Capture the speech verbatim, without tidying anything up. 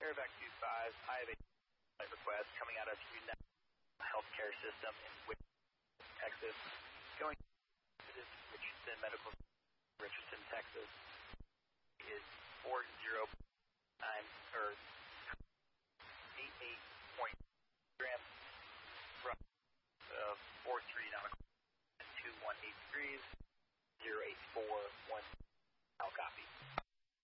Airvac two five, I have a flight request coming out of United Healthcare System in Texas, going to Richardson Medical, Richardson, Texas.